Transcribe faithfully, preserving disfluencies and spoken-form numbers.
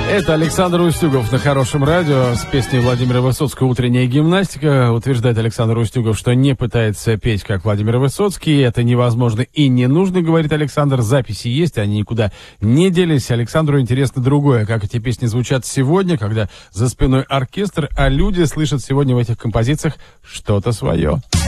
Это Александр Устюгов на Хорошем радио с песней Владимира Высоцкого «Утренняя гимнастика». Утверждает Александр Устюгов, что не пытается петь, как Владимир Высоцкий. Это невозможно и не нужно, говорит Александр. Записи есть, они никуда не делись. Александру интересно другое, как эти песни звучат сегодня, когда за спиной оркестр, а люди слышат сегодня в этих композициях что-то свое.